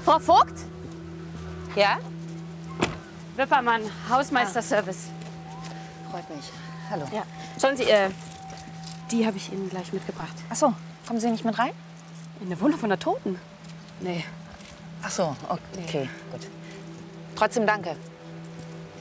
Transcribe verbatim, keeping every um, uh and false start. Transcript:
Frau Vogt? Ja? Wippermann, Hausmeisterservice. Freut mich. Hallo. Ja. Schauen Sie, äh, die habe ich Ihnen gleich mitgebracht. Ach so, kommen Sie nicht mit rein? In eine Wohnung von der Toten? Nee. Ach so, okay, gut. Trotzdem danke.